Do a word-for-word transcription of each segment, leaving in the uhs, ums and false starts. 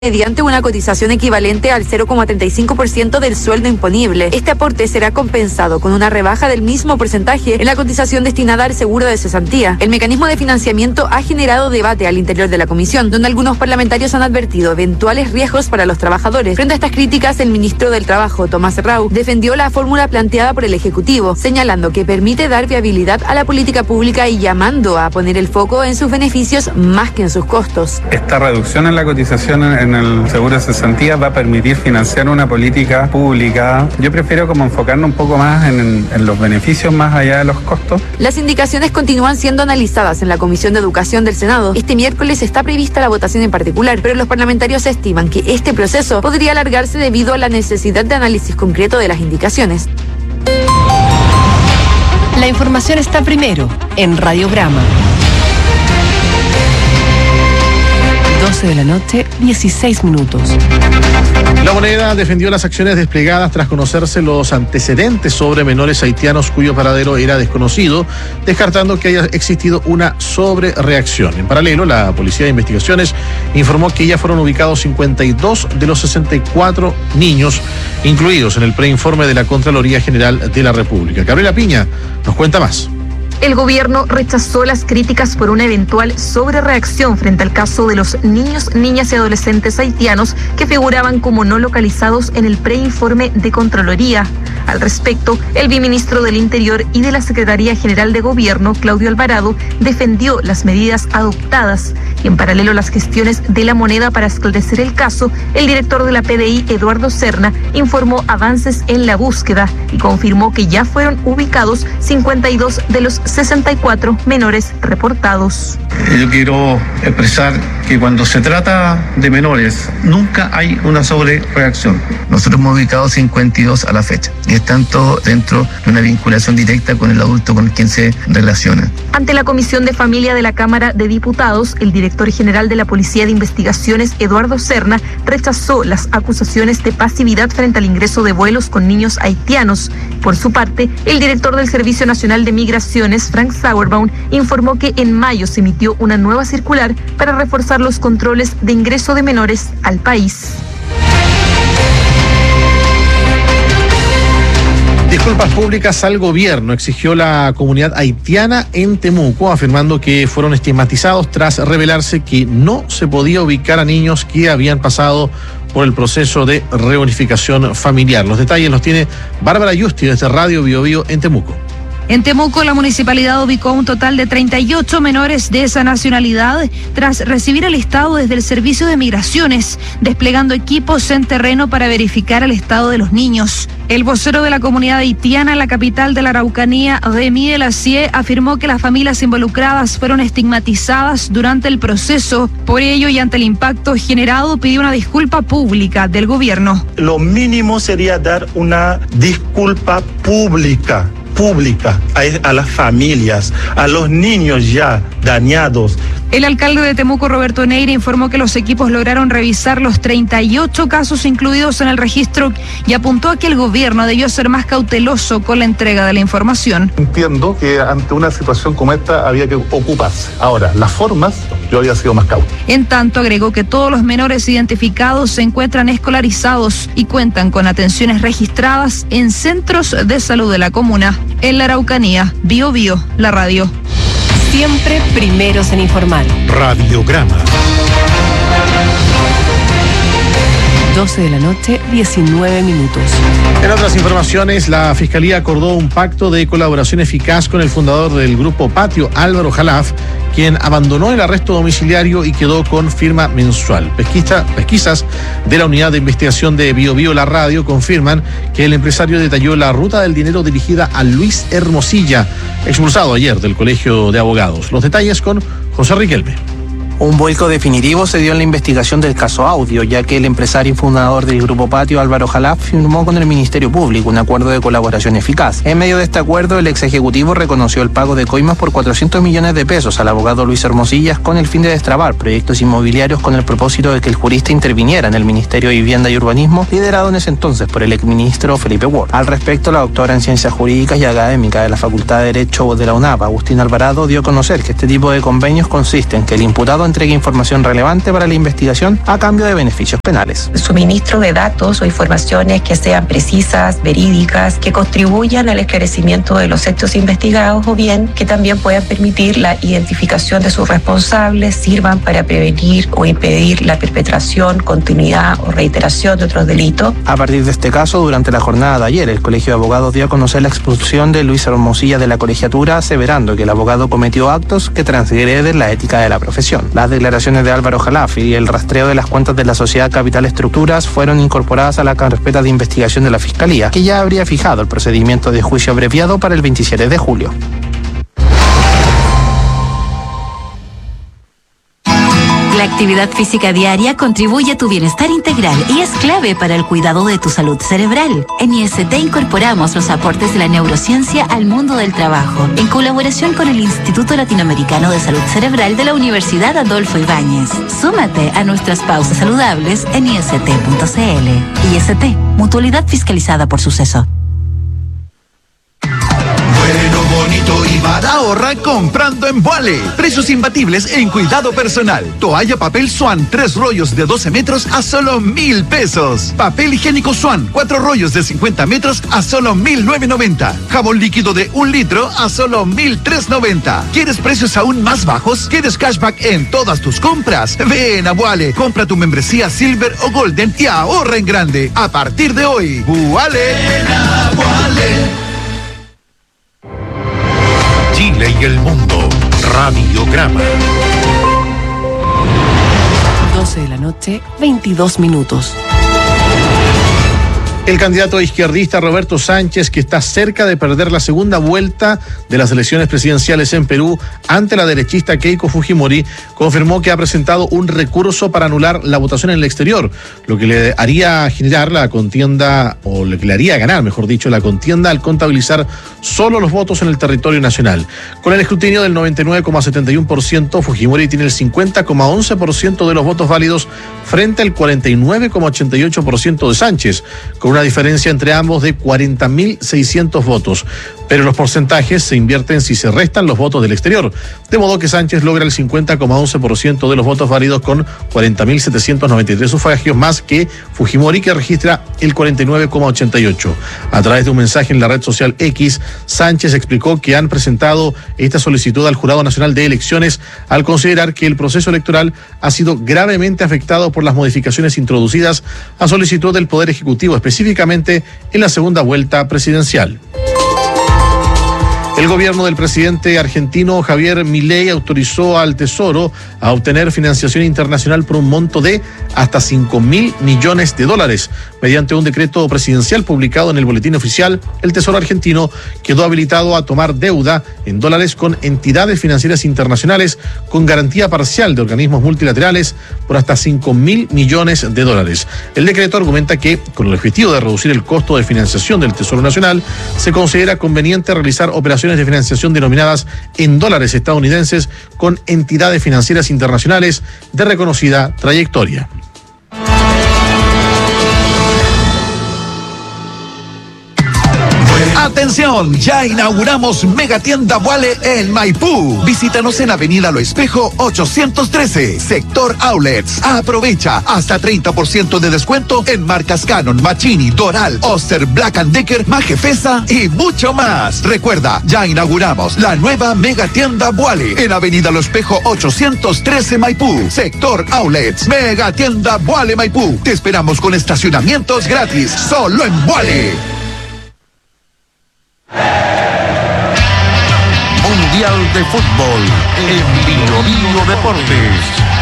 mediante una cotización equivalente al cero coma treinta y cinco por ciento del sueldo imponible. Este aporte será compensado con una rebaja del mismo porcentaje en la cotización destinada al seguro de cesantía. El mecanismo de financiamiento ha generado debate al interior de la comisión, donde algunos parlamentarios han advertido eventuales riesgos para los trabajadores. Frente a estas críticas, el ministro del Trabajo, Tomás Rau, defendió la fórmula planteada por el Ejecutivo, señalando que permite dar viabilidad a la política pública y llamando a poner el foco en sus beneficios más que en sus costos. Esta reducción en la cotización en el seguro de cesantía va a permitir financiar una política pública. Yo prefiero como enfocarnos un poco más en, en los beneficios más allá de los costos. Las indicaciones continúan siendo analizadas en la Comisión de Educación del Senado. Este miércoles está prevista la votación en particular, pero los parlamentarios estiman que este proceso podría alargarse debido a la necesidad de análisis concreto de las indicaciones. La información está primero en Radiograma. doce de la noche, dieciséis minutos. La Moneda defendió las acciones desplegadas tras conocerse los antecedentes sobre menores haitianos cuyo paradero era desconocido, descartando que haya existido una sobrereacción. En paralelo, la Policía de Investigaciones informó que ya fueron ubicados cincuenta y dos de los sesenta y cuatro niños incluidos en el preinforme de la Contraloría General de la República. Gabriela Piña nos cuenta más. El gobierno rechazó las críticas por una eventual sobrereacción frente al caso de los niños, niñas y adolescentes haitianos que figuraban como no localizados en el preinforme de Contraloría. Al respecto, el viceministro del Interior y de la Secretaría General de Gobierno, Claudio Alvarado, defendió las medidas adoptadas y en paralelo a las gestiones de la Moneda para esclarecer el caso, el director de la P D I, Eduardo Serna, informó avances en la búsqueda y confirmó que ya fueron ubicados cincuenta y dos de los sesenta y cuatro menores reportados. Yo quiero expresar que cuando se trata de menores, nunca hay una sobrereacción. Nosotros hemos ubicado cincuenta y dos a la fecha y están todos dentro de una vinculación directa con el adulto con quien se relaciona. Ante la Comisión de Familia de la Cámara de Diputados, el director general de la Policía de Investigaciones, Eduardo Serna, rechazó las acusaciones de pasividad frente al ingreso de vuelos con niños haitianos. Por su parte, el director del Servicio Nacional de Migraciones, Frank Sauerbaum, informó que en mayo se emitió una nueva circular para reforzar los controles de ingreso de menores al país. Disculpas públicas al gobierno, exigió la comunidad haitiana en Temuco, afirmando que fueron estigmatizados tras revelarse que no se podía ubicar a niños que habían pasado por el proceso de reunificación familiar. Los detalles los tiene Bárbara Yusti desde Radio Bio Bio en Temuco. En Temuco, la municipalidad ubicó un total de treinta y ocho menores de esa nacionalidad tras recibir el listado desde el Servicio de Migraciones, desplegando equipos en terreno para verificar el estado de los niños. El vocero de la comunidad haitiana en la capital de la Araucanía, Remy Elacie, afirmó que las familias involucradas fueron estigmatizadas durante el proceso. Por ello y ante el impacto generado, pidió una disculpa pública del gobierno. Lo mínimo sería dar una disculpa pública. pública a, a las familias, a los niños ya dañados. El alcalde de Temuco, Roberto Neira, informó que los equipos lograron revisar los treinta y ocho casos incluidos en el registro y apuntó a que el gobierno debió ser más cauteloso con la entrega de la información. Entiendo que ante una situación como esta había que ocuparse. Ahora, las formas, yo había sido más cauto. En tanto, agregó que todos los menores identificados se encuentran escolarizados y cuentan con atenciones registradas en centros de salud de la comuna. En la Araucanía, Bio Bio, la radio. Siempre primeros en informar. Radiograma. doce de la noche, diecinueve minutos. En otras informaciones, la Fiscalía acordó un pacto de colaboración eficaz con el fundador del Grupo Patio, Álvaro Jalaf, quien abandonó el arresto domiciliario y quedó con firma mensual. Pesquisa, pesquisas de la Unidad de Investigación de Bio Bio La Radio confirman que el empresario detalló la ruta del dinero dirigida a Luis Hermosilla, expulsado ayer del Colegio de Abogados. Los detalles con José Riquelme. Un vuelco definitivo se dio en la investigación del caso Audio, ya que el empresario y fundador del Grupo Patio, Álvaro Jalaf, firmó con el Ministerio Público un acuerdo de colaboración eficaz. En medio de este acuerdo, el ex ejecutivo reconoció el pago de coimas por cuatrocientos millones de pesos al abogado Luis Hermosillas con el fin de destrabar proyectos inmobiliarios con el propósito de que el jurista interviniera en el Ministerio de Vivienda y Urbanismo, liderado en ese entonces por el exministro Felipe Ward. Al respecto, la doctora en Ciencias Jurídicas y académica de la Facultad de Derecho de la UNAP, Agustín Alvarado, dio a conocer que este tipo de convenios consiste en que el imputado entregue información relevante para la investigación a cambio de beneficios penales. Suministro de datos o informaciones que sean precisas, verídicas, que contribuyan al esclarecimiento de los hechos investigados o bien que también puedan permitir la identificación de sus responsables, sirvan para prevenir o impedir la perpetración, continuidad o reiteración de otros delitos. A partir de este caso, durante la jornada de ayer, el Colegio de Abogados dio a conocer la expulsión de Luis Hermosilla de la colegiatura, aseverando que el abogado cometió actos que transgreden la ética de la profesión. Las declaraciones de Álvaro Jalaf y el rastreo de las cuentas de la sociedad Capital Estructuras fueron incorporadas a la carpeta de investigación de la Fiscalía, que ya habría fijado el procedimiento de juicio abreviado para el veintisiete de julio. La actividad física diaria contribuye a tu bienestar integral y es clave para el cuidado de tu salud cerebral. En I S T incorporamos los aportes de la neurociencia al mundo del trabajo, en colaboración con el Instituto Latinoamericano de Salud Cerebral de la Universidad Adolfo Ibáñez. Súmate a nuestras pausas saludables en I S T punto C L. I S T, mutualidad fiscalizada por Suceso. Bueno, bonito y barato. Ahorra comprando en Vuale. Precios imbatibles en cuidado personal. Toalla papel Swan, tres rollos de doce metros a solo mil pesos. Papel higiénico Swan, cuatro rollos de cincuenta metros a solo mil novecientos noventa. Jabón líquido de un litro a solo mil trescientos noventa. ¿Quieres precios aún más bajos? ¿Quieres cashback en todas tus compras? Ven a Vuale. Compra tu membresía Silver o Golden y ahorra en grande. A partir de hoy, Vuale. Ven a Vuale. Chile y el mundo. Radiograma. doce de la noche, veintidós minutos. El candidato izquierdista Roberto Sánchez, que está cerca de perder la segunda vuelta de las elecciones presidenciales en Perú ante la derechista Keiko Fujimori, confirmó que ha presentado un recurso para anular la votación en el exterior, lo que le haría generar la contienda, o lo que le haría ganar, mejor dicho, la contienda al contabilizar solo los votos en el territorio nacional. Con el escrutinio del noventa y nueve coma setenta y uno por ciento, Fujimori tiene el cincuenta coma once por ciento de los votos válidos frente al cuarenta y nueve coma ochenta y ocho por ciento de Sánchez, con una diferencia entre ambos de cuarenta mil seiscientos votos. Pero los porcentajes se invierten si se restan los votos del exterior, de modo que Sánchez logra el cincuenta coma once por ciento de los votos válidos con cuarenta mil setecientos noventa y tres sufragios más que Fujimori, que registra el cuarenta y nueve coma ochenta y ocho. A través de un mensaje en la red social X, Sánchez explicó que han presentado esta solicitud al Jurado Nacional de Elecciones al considerar que el proceso electoral ha sido gravemente afectado por las modificaciones introducidas a solicitud del Poder Ejecutivo, específicamente en la segunda vuelta presidencial. El gobierno del presidente argentino Javier Milei autorizó al Tesoro a obtener financiación internacional por un monto de hasta cinco mil millones de dólares. Mediante un decreto presidencial publicado en el Boletín Oficial, el Tesoro argentino quedó habilitado a tomar deuda en dólares con entidades financieras internacionales con garantía parcial de organismos multilaterales por hasta cinco mil millones de dólares. El decreto argumenta que, con el objetivo de reducir el costo de financiación del Tesoro Nacional, se considera conveniente realizar operaciones de financiación denominadas en dólares estadounidenses con entidades financieras internacionales de reconocida trayectoria. Atención, ya inauguramos Megatienda Vuale en Maipú. Visítanos en Avenida Lo Espejo ochocientos trece, Sector Outlets. Aprovecha hasta treinta por ciento de descuento en marcas Canon, Machini, Doral, Oster, Black and Decker, Majefesa y mucho más. Recuerda, ya inauguramos la nueva Megatienda Vuale en Avenida Lo Espejo ochocientos trece, Maipú, Sector Outlets. Megatienda Vuale Maipú. Te esperamos con estacionamientos gratis, solo en Vuale. Mundial de Fútbol en Bio Bio Deportes.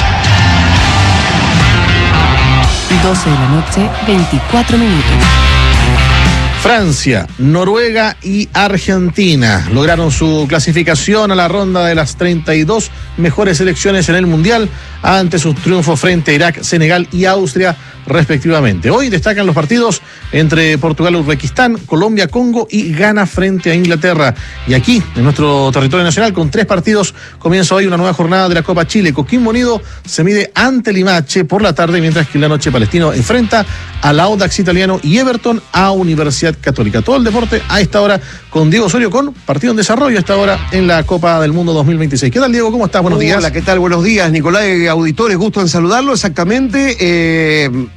doce de la noche, veinticuatro minutos. Francia, Noruega y Argentina lograron su clasificación a la ronda de las treinta y dos mejores selecciones en el Mundial ante sus triunfos frente a Irak, Senegal y Austria, respectivamente. Hoy destacan los partidos entre Portugal, Uzbekistán, Colombia, Congo y Ghana frente a Inglaterra. Y aquí, en nuestro territorio nacional, con tres partidos, comienza hoy una nueva jornada de la Copa Chile. Coquimbo Unido se mide ante Limache por la tarde, mientras que en la noche Palestino enfrenta al Audax Italiano y Everton a Universidad Católica. Todo el deporte a esta hora con Diego Osorio, con partido en desarrollo a esta hora en la Copa del Mundo dos mil veintiséis. ¿Qué tal, Diego? ¿Cómo estás? Buenos días. Hola, ¿qué tal? Buenos días, Nicolás, auditores, gusto en saludarlo. Exactamente. Eh...